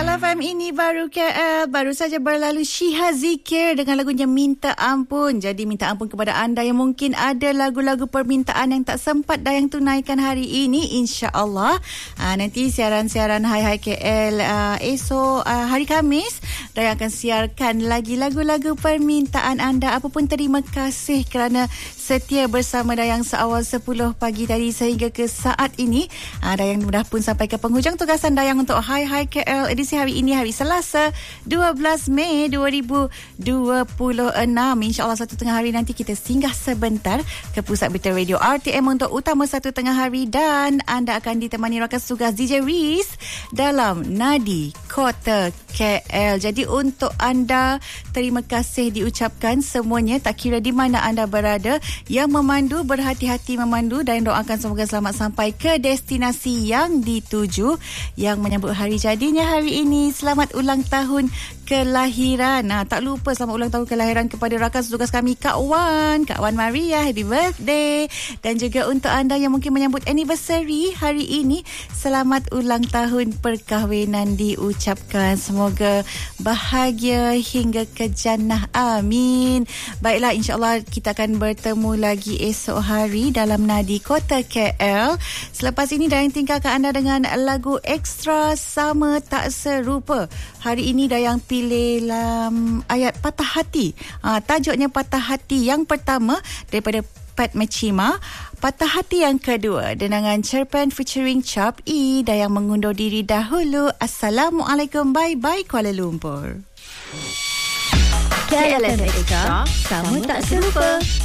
KLFM ini baru KL. Baru saja berlalu Syiha Zikir dengan lagunya Minta Ampun. Jadi minta ampun kepada anda yang mungkin ada lagu-lagu permintaan yang tak sempat Dayang tunaikan hari ini. InsyaAllah nanti siaran-siaran Hai KL esok hari Khamis, Dayang akan siarkan lagi lagu-lagu permintaan anda. Apapun, terima kasih kerana setia bersama Dayang seawal 10 pagi tadi sehingga ke saat ini. Dayang dah pun sampai ke penghujung tugasan Dayang untuk Hai KL edisi hari ini, hari Selasa 12 Mei 2026. InsyaAllah satu tengah hari nanti kita singgah sebentar ke Pusat Berita Radio RTM untuk utama satu tengah hari, dan anda akan ditemani rakan tugas DJ Riz dalam Nadi Kota KL. Jadi untuk anda, terima kasih diucapkan semuanya, tak kira di mana anda berada. Yang memandu, berhati-hati memandu, dan doakan semoga selamat sampai ke destinasi yang dituju. Yang menyambut hari jadinya hari ini, selamat ulang tahun kelahiran. Tak lupa selamat ulang tahun kelahiran kepada rakan tugas kami, Kak Wan Maria, happy birthday. Dan juga untuk anda yang mungkin menyambut anniversary hari ini, selamat ulang tahun perkahwinan diucapkan. Semoga bahagia hingga ke jannah, amin. Baiklah, insyaAllah kita akan bertemu lagi esok hari dalam Nadi Kota KL. Selepas ini Dayang tinggalkan anda dengan lagu Ekstra Sama Tak Serupa. Hari ini Dayang pilih ayat Patah Hati. Tajuknya Patah Hati yang pertama daripada Pat Mechima. Patah Hati yang kedua denangan Cerpen featuring Chap E. Dayang mengundur diri dahulu. Assalamualaikum, bye-bye Kuala Lumpur. KLFM Extra, sama tak serupa.